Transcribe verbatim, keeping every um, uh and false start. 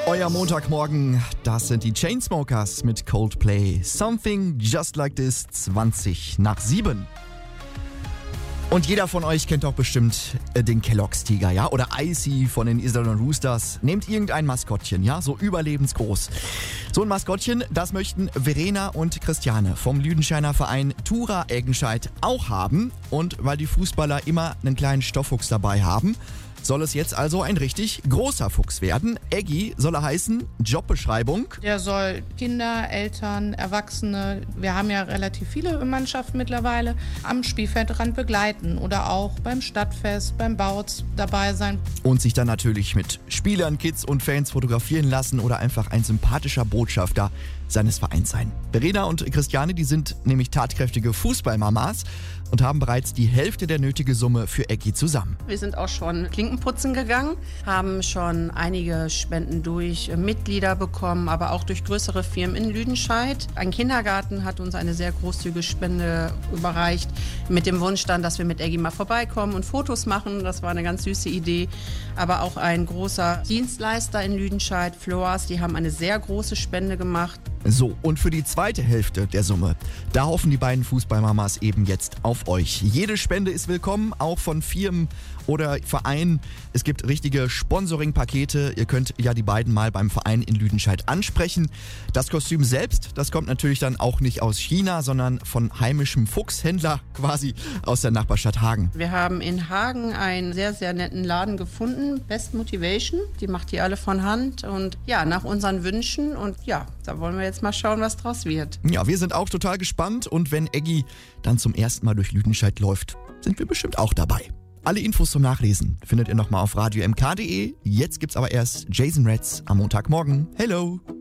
Euer Montagmorgen, das sind die Chainsmokers mit Coldplay. Something Just Like This, zwanzig nach sieben. Und jeder von euch kennt doch bestimmt äh, den Kellogg's Tiger, ja? Oder Icy von den Iserlohn Roosters. Nehmt irgendein Maskottchen, ja? So überlebensgroß. So ein Maskottchen, das möchten Verena und Christiane vom Lüdenscheiner Verein Tura Eggenscheid auch haben. Und weil die Fußballer immer einen kleinen Stofffuchs dabei haben, soll es jetzt also ein richtig großer Fuchs werden. Eggi soll er heißen, Jobbeschreibung. Der soll Kinder, Eltern, Erwachsene, wir haben ja relativ viele Mannschaften mittlerweile, am Spielfeldrand begleiten oder auch beim Stadtfest, beim Bautz dabei sein. Und sich dann natürlich mit Spielern, Kids und Fans fotografieren lassen oder einfach ein sympathischer Botschafter seines Vereins sein. Verena und Christiane, die sind nämlich tatkräftige Fußballmamas und haben bereits die Hälfte der nötige Summe für Eggi zusammen. Wir sind auch schon Klinkenputzen gegangen, haben schon einige Spenden durch Mitglieder bekommen, aber auch durch größere Firmen in Lüdenscheid. Ein Kindergarten hat uns eine sehr großzügige Spende überreicht, mit dem Wunsch dann, dass wir mit Eggi mal vorbeikommen und Fotos machen. Das war eine ganz süße Idee. Aber auch ein großer Dienstleister in Lüdenscheid, Floas, die haben eine sehr große Spende gemacht. So, und für die zweite Hälfte der Summe, da hoffen die beiden Fußballmamas eben jetzt auf euch. Jede Spende ist willkommen, auch von Firmen oder Vereinen. Es gibt richtige Sponsoring-Pakete. Ihr könnt ja die beiden mal beim Verein in Lüdenscheid ansprechen. Das Kostüm selbst, das kommt natürlich dann auch nicht aus China, sondern von heimischem Fuchshändler quasi aus der Nachbarstadt Hagen. Wir haben in Hagen einen sehr, sehr netten Laden gefunden, Best Motivation. Die macht die alle von Hand und ja, nach unseren Wünschen. Und ja, da wollen wir jetzt mal schauen, was draus wird. Ja, wir sind auch total gespannt und wenn Eggi dann zum ersten Mal durch Lüdenscheid läuft, sind wir bestimmt auch dabei. Alle Infos zum Nachlesen findet ihr nochmal auf radio m k punkt de. Jetzt gibt's aber erst Jason Mraz am Montagmorgen. Hello!